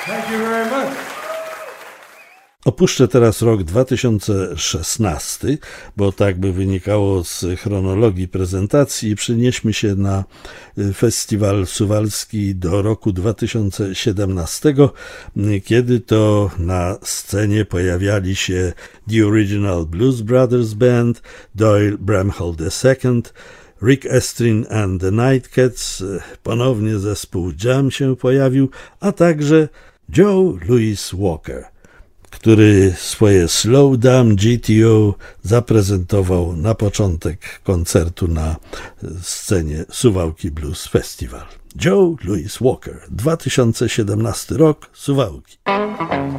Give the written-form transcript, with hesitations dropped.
Thank you very much. Opuszczę teraz rok 2016, bo tak by wynikało z chronologii prezentacji i przenieśmy się na festiwal suwalski do roku 2017, kiedy to na scenie pojawiali się The Original Blues Brothers Band, Doyle Bramhall II, Rick Estrin and the Nightcats, ponownie zespół Jam się pojawił, a także Joe Louis Walker, który swoje Slow Down GTO zaprezentował na początek koncertu na scenie Suwałki Blues Festival. Joe Louis Walker, 2017 rok, Suwałki.